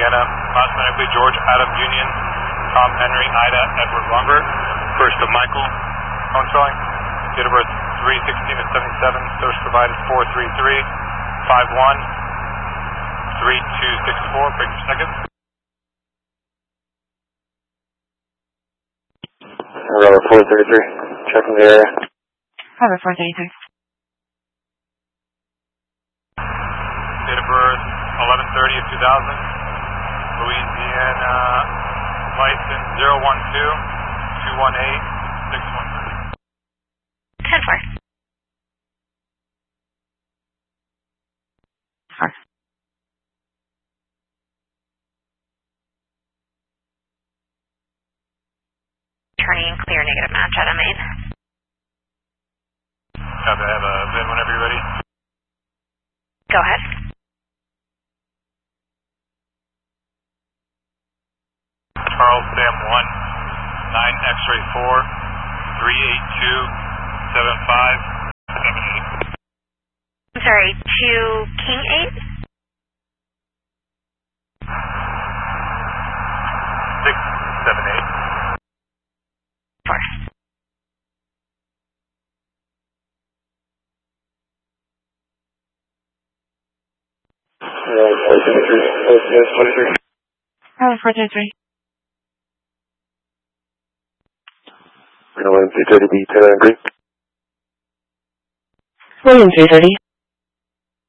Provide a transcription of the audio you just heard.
Louisiana, phonetically George Adam Union, Tom Henry Ida Edward Robert, first to Michael, phone showing, date of birth 3/16/77, source provided 433-51-3264, break per second. Robert 433, checking the area. Robert 433. Date of birth 11/30/2000, Louisiana, license 012-218-613. 10-4. Turning clear negative match at M8. Copy, I have a VIN whenever you're ready. Go ahead. Charles Sam 1, 9 X-ray 4, 382-7578. I'm sorry, 2 King 8? 678. 4. Robert 433. Robert 433. William 330B, 10 Green. William 330.